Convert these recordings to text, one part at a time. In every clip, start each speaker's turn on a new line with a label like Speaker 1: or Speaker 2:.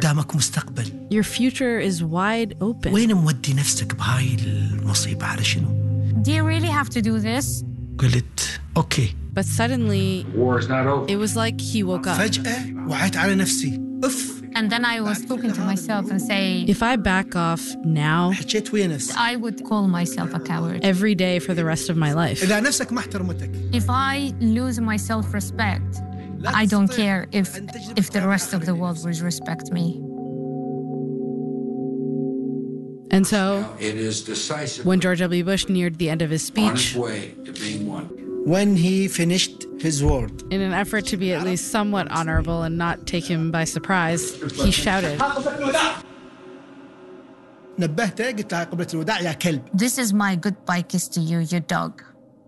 Speaker 1: قدامك مستقبل.
Speaker 2: Your future is wide open.
Speaker 1: وين مودي نفسك بهاي المصيبة على شنو؟
Speaker 3: Do you really have to do this?
Speaker 1: قلت أوكي.
Speaker 2: But suddenly,
Speaker 4: War is not over.
Speaker 2: it was like he woke up.
Speaker 1: فجأة وعيت على نفسي. أف.
Speaker 3: And then I was talking to myself and say,
Speaker 2: If I back off now,
Speaker 1: حكيت ويا نفسي.
Speaker 3: I would call myself a coward.
Speaker 2: every day for the rest of my life.
Speaker 1: إذا نفسك ما احترمتك.
Speaker 3: If I lose my self-respect, I don't care if the rest of the world will respect me.
Speaker 2: And so,
Speaker 4: It is decisive.
Speaker 2: when George W. Bush neared the end of his
Speaker 4: On its
Speaker 2: speech,
Speaker 4: way to being one.
Speaker 1: When he finished his word.
Speaker 2: in an effort to be at least somewhat honorable and not take him by surprise, he shouted,
Speaker 1: نبهته قلت له قبلة الوداع يا كلب.
Speaker 3: This is my goodbye kiss to you, you dog.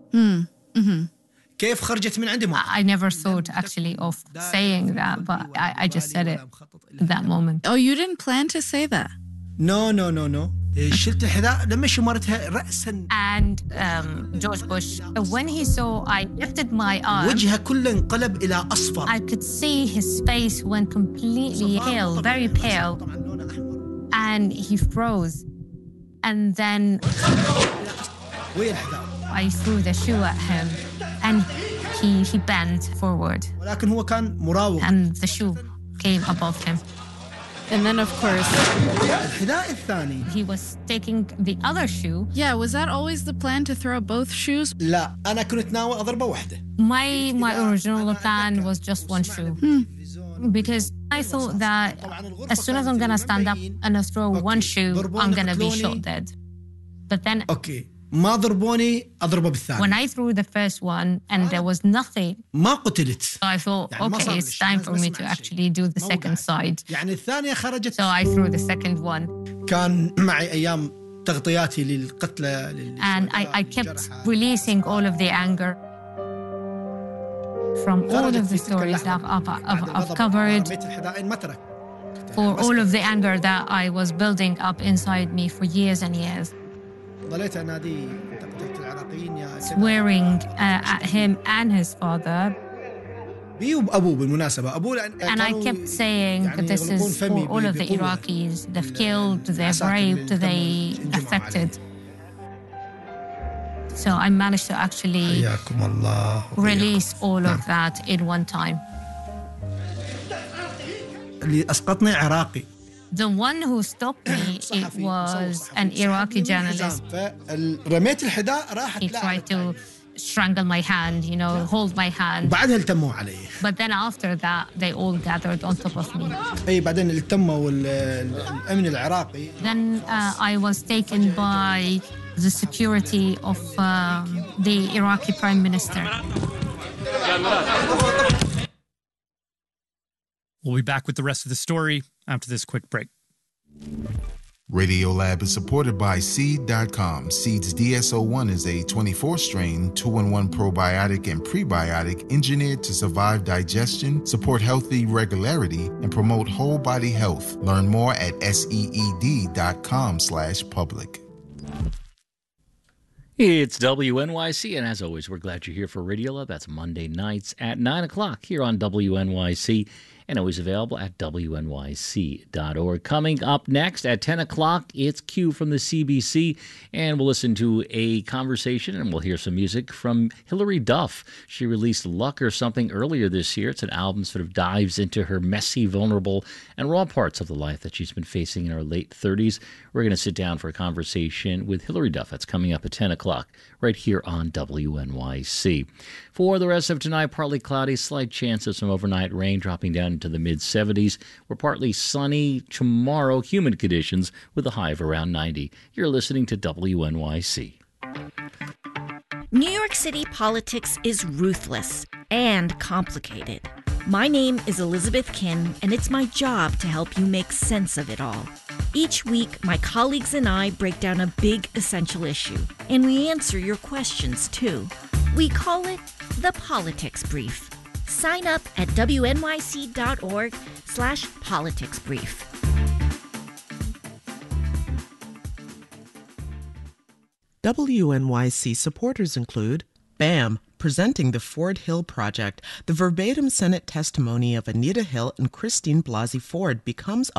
Speaker 1: كيف خرجت من عندي ما؟
Speaker 3: I never thought actually of saying that, but I just said it at that moment.
Speaker 2: Oh, you didn't plan to say that?
Speaker 1: No. شلت الحذاء لما شمرتها رأسا.
Speaker 3: And George Bush, when he saw I lifted my arm,
Speaker 1: وجهه كله انقلب إلى أصفر.
Speaker 3: I could see his face went completely pale, very pale, and he froze. And then
Speaker 1: ويا الحذاء.
Speaker 3: I threw the shoe at him, and he bent forward,
Speaker 1: ولكن هو كان مراوغ.
Speaker 3: and the shoe came above him.
Speaker 2: And then, of course,
Speaker 1: الحذاء الثاني.
Speaker 3: He was taking the other shoe.
Speaker 2: yeah, was that always the plan to throw both shoes?
Speaker 1: لا أنا كنت ناوي أضربه واحدة.
Speaker 3: My original plan was just one shoe. Because I thought that as soon as I'm going to stand up and I throw one shoe, I'm going to be shot dead. But then
Speaker 1: أوكي ما ضربوني أضربه بالثاني.
Speaker 3: when I threw the first one and there was nothing,
Speaker 1: ما قتلت.
Speaker 3: so I thought, okay, it's time for me to actually do the second side.
Speaker 1: يعني الثانية خرجت.
Speaker 3: So I threw the second one.
Speaker 1: كان معي أيام تغطياتي للقتلى.
Speaker 3: And I kept releasing all of the anger from all of the stories that I've covered,
Speaker 1: رميت الحذائين ما ترك.
Speaker 3: for all of the anger that I was building up inside me for years and years,
Speaker 1: ضليت أنادي أنت قتلت العراقيين يا كذا.
Speaker 3: swearing at him and his father.
Speaker 1: بي وأبوه بالمناسبة أبوه
Speaker 3: And I kept saying
Speaker 1: يعني
Speaker 3: this
Speaker 1: يغلقون
Speaker 3: is
Speaker 1: فمي
Speaker 3: for all of the
Speaker 1: بقوة.
Speaker 3: Iraqis. They've killed, they've
Speaker 1: العساكر
Speaker 3: raped,
Speaker 1: اللي
Speaker 3: they
Speaker 1: تم انجمعوا
Speaker 3: affected. So I managed to actually
Speaker 1: حياكم الله.
Speaker 3: release all of that in one time.
Speaker 1: اللي أسقطني عراقي.
Speaker 3: The one who stopped me, it was an Iraqi journalist.
Speaker 1: رميت الحذاء راحت.
Speaker 3: He tried to strangle my hand, hold my hand.
Speaker 1: بعدها التموا علي.
Speaker 3: But then after that, they all gathered on top of me.
Speaker 1: أي بعدين التموا الأمن العراقي.
Speaker 3: Then I was taken by the security of the Iraqi Prime Minister.
Speaker 5: We'll be back with the rest of the story after this quick break.
Speaker 6: Radiolab is supported by Seed.com. Seed's DSO1 is a 24-strain, 2-in-1 probiotic and prebiotic engineered to survive digestion, support healthy regularity, and promote whole body health. Learn more at seed.com/public.
Speaker 7: It's WNYC, and as always, we're glad you're here for Radio Lab. That's Monday nights at 9 o'clock here on WNYC, and always available at WNYC.org. Coming up next at 10 o'clock, it's Q from the CBC, and we'll listen to a conversation, and we'll hear some music from Hilary Duff. She released Luck or Something earlier this year. It's an album sort of dives into her messy, vulnerable, and raw parts of the life that she's been facing in her late 30s. We're going to sit down for a conversation with Hilary Duff. That's coming up at 10 o'clock right here on WNYC. For the rest of tonight, partly cloudy, slight chance of some overnight rain dropping down into the mid-70s. We're partly sunny tomorrow, humid conditions with a high of around 90. You're listening to WNYC.
Speaker 8: New York City politics is ruthless and complicated. My name is Elizabeth Kin, and it's my job to help you make sense of it all. Each week, my colleagues and I break down a big essential issue, and we answer your questions, too. We call it the Politics Brief. Sign up at wnyc.org/politicsbrief.
Speaker 9: WNYC supporters include BAM, presenting the Ford Hill Project. The verbatim Senate testimony of Anita Hill and Christine Blasey Ford becomes a